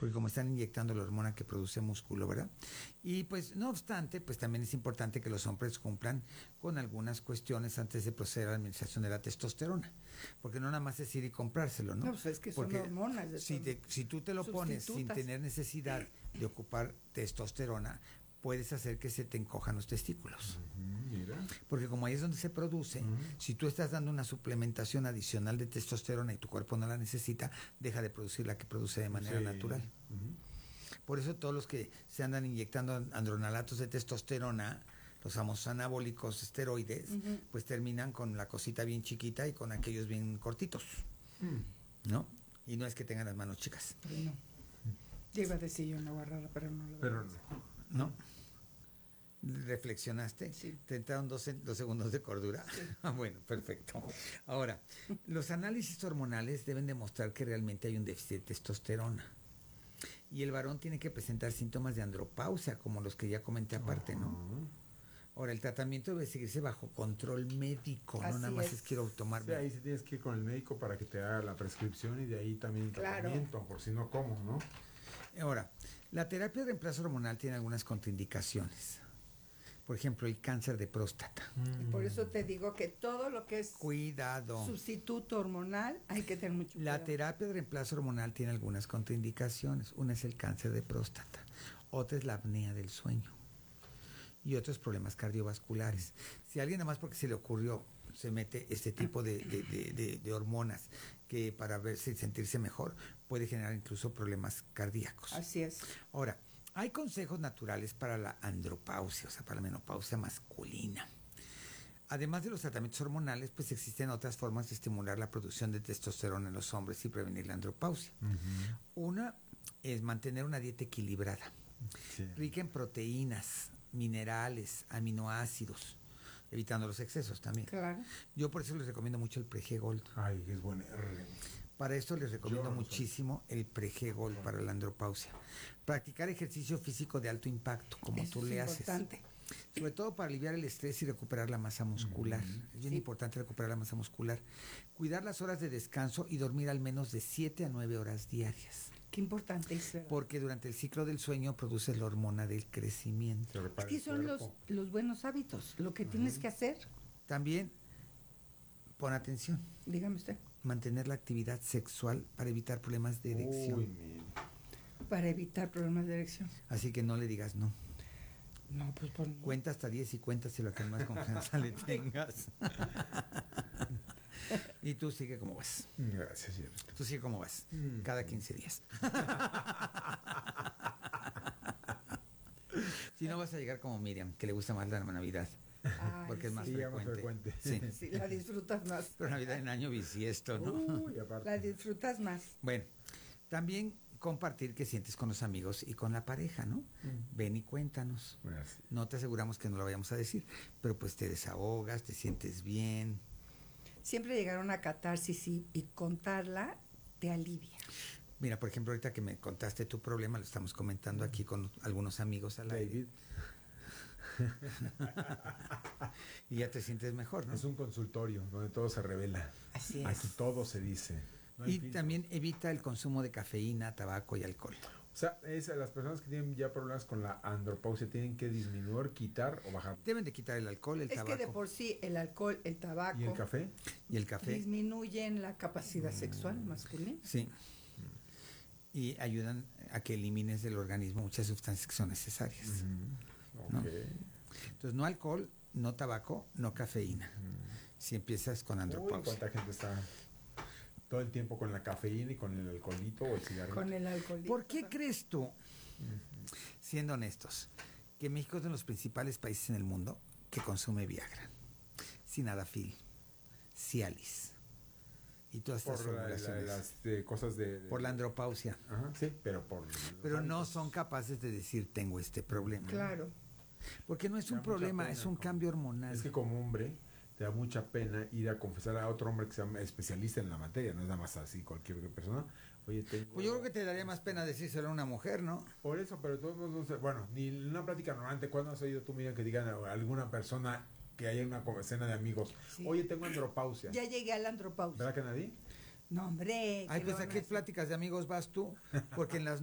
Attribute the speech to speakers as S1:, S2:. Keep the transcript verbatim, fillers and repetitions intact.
S1: porque como están inyectando la hormona que produce músculo, ¿verdad? Y pues no obstante, pues también es importante que los hombres cumplan con algunas cuestiones antes de proceder a la administración de la testosterona, porque no nada más es ir y comprárselo, ¿no?
S2: No, pues es que
S1: porque
S2: son hormonas. De
S1: si, te, si tú te lo pones sin tener necesidad de ocupar testosterona, puedes hacer que se te encojan los testículos.
S3: Uh-huh, mira.
S1: Porque como ahí es donde se produce, uh-huh. si tú estás dando una suplementación adicional de testosterona y tu cuerpo no la necesita, deja de producir la que produce de manera sí. natural. Uh-huh. Por eso todos los que se andan inyectando andronalatos de testosterona, los famosos anabólicos esteroides, uh-huh. pues terminan con la cosita bien chiquita y con aquellos bien cortitos. Uh-huh. ¿No? Y no es que tengan las manos chicas.
S2: Pero no. Yo iba a decir yo una guarrada, pero no lo
S3: Pero
S1: no. ¿Reflexionaste?
S2: Sí.
S1: ¿Te entraron dos, dos segundos de cordura?
S2: Sí.
S1: Bueno, perfecto. Ahora, los análisis hormonales deben demostrar que realmente hay un déficit de testosterona. Y el varón tiene que presentar síntomas de andropausia, como los que ya comenté aparte, ¿no? Uh-huh. Ahora, el tratamiento debe seguirse bajo control médico, Así no nada más es, es quiero tomar.
S3: Sí, ahí sí tienes que ir con el médico para que te haga la prescripción y de ahí también el
S2: claro.
S3: tratamiento, por si no, ¿cómo, no?
S1: Ahora, la terapia de reemplazo hormonal tiene algunas contraindicaciones. Por ejemplo, el cáncer de próstata.
S2: Mm. Y por eso te digo que todo lo que es
S1: cuidado
S2: sustituto hormonal hay que tener mucho cuidado.
S1: La terapia de reemplazo hormonal tiene algunas contraindicaciones. Una es el cáncer de próstata, otra es la apnea del sueño y otros problemas cardiovasculares. Si a alguien nada más porque se le ocurrió se mete este tipo de, de, de, de, de hormonas que para verse y sentirse mejor puede generar incluso problemas cardíacos.
S2: Así es.
S1: Ahora, hay consejos naturales para la andropausia, o sea, para la menopausia masculina. Además de los tratamientos hormonales, pues existen otras formas de estimular la producción de testosterona en los hombres y prevenir la andropausia. Uh-huh. Una es mantener una dieta equilibrada, sí. rica en proteínas, minerales, aminoácidos, evitando los excesos también.
S2: Claro.
S1: Yo por eso les recomiendo mucho el Pre-G Gold.
S3: Ay, es bueno.
S1: Para esto les recomiendo
S3: no
S1: muchísimo
S3: soy.
S1: el Pre-G Gold para la andropausia. Practicar ejercicio físico de alto impacto, como
S2: Eso
S1: tú
S2: es
S1: le
S2: importante.
S1: haces. Sobre todo para aliviar el estrés y recuperar la masa muscular.
S3: Mm-hmm.
S1: Es bien
S2: sí.
S1: importante recuperar la masa muscular. Cuidar las horas de descanso y dormir al menos de siete a nueve horas diarias.
S2: Qué importante es, ¿verdad?
S1: Porque durante el ciclo del sueño produces la hormona del crecimiento.
S2: Es que son los, los buenos hábitos, lo que uh-huh. tienes que hacer.
S1: También, pon atención.
S2: Dígame usted.
S1: Mantener la actividad sexual para evitar problemas de erección.
S3: Uy, mira.
S2: Para evitar problemas de erección.
S1: Así que no le digas no.
S2: No, pues por mí.
S1: Cuenta hasta diez y cuéntase lo que más confianza le tengas. Y tú sigue como vas.
S3: Gracias, cierto.
S1: Tú sigue como vas. Mm. Cada quince días. Si no vas a llegar como Miriam, que le gusta más la Navidad.
S2: Ay,
S1: porque es más
S2: sí.
S1: frecuente.
S3: frecuente.
S1: Sí.
S2: sí, la disfrutas más.
S1: Pero Navidad en año bisiesto, ¿no?
S3: Uy, aparte.
S2: La disfrutas más.
S1: Bueno, también compartir qué sientes con los amigos y con la pareja, ¿no? Mm. Ven y cuéntanos.
S3: Gracias.
S1: No te aseguramos que no lo vayamos a decir, pero pues te desahogas, te sientes bien.
S2: Siempre llegar a una catarsis y, y contarla te alivia.
S1: Mira, por ejemplo, ahorita que me contaste tu problema, lo estamos comentando aquí con algunos amigos al
S3: David.
S1: aire. Y ya te sientes mejor, ¿no?
S3: Es un consultorio donde todo se revela.
S2: Así es.
S3: Aquí todo se dice.
S1: No y filtros. También evita el consumo de cafeína, tabaco y alcohol.
S3: O sea, es, las personas que tienen ya problemas con la andropausia tienen que disminuir, quitar o bajar.
S1: Deben de quitar el alcohol, el
S2: es
S1: tabaco.
S2: Es que de por sí el alcohol, el tabaco.
S3: ¿Y el café?
S1: Y el café.
S2: Disminuyen la capacidad mm. sexual masculina.
S1: Sí. Mm. Y ayudan a que elimines del organismo muchas sustancias que son necesarias.
S3: Mm-hmm. Okay.
S1: ¿No? Entonces, no alcohol, no tabaco, no cafeína. Mm. Si empiezas con andropausia.
S3: Uy, ¿cuánta gente está todo el tiempo con la cafeína y con el alcoholito o el cigarrito?
S2: Con el alcoholito.
S1: ¿Por qué crees tú, uh-huh. siendo honestos, que México es uno de los principales países en el mundo que consume Viagra, Sildenafil, Cialis y todas estas
S3: por la, la, las de cosas de, de
S1: por la andropausia?
S3: Ajá, sí, pero por
S1: pero no son capaces de decir tengo este problema.
S2: Claro.
S1: Porque no es un problema, pena, es un como, cambio hormonal.
S3: Es que como hombre te da mucha pena ir a confesar a otro hombre que sea especialista en la materia, no es nada más así cualquier persona. Oye, tengo...
S1: Pues yo creo que te daría más pena decírselo a una mujer, ¿no?
S3: Por eso, pero todos no, no sé, bueno, ni en una plática normalmente, ¿cuándo has oído tú, Miriam, que digan a alguna persona que haya una escena de amigos, sí. Oye, tengo andropausia?
S2: Ya llegué a la andropausia.
S3: ¿Verdad que nadie?
S2: No, hombre.
S1: Ay, pues a qué pláticas de amigos vas tú, porque en las